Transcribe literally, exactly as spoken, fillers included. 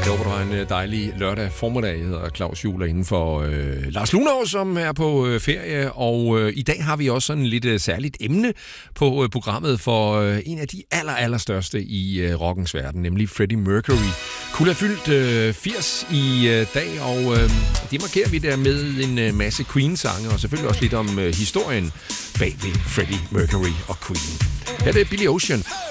Jeg håber, du har en dejlig lørdag formiddag. Jeg hedder Claus Juhl inden for øh, Lars Lunov, som er på øh, ferie. Og øh, i dag har vi også sådan et lidt øh, særligt emne på øh, programmet for øh, en af de aller, aller største i øh, rockens verden, nemlig Freddie Mercury. Kunne have fyldt øh, firs i øh, dag, og øh, det markerer vi der med en øh, masse Queen-sange, og selvfølgelig også lidt om øh, historien bag ved Freddie Mercury og Queen. Her er det Billy Ocean.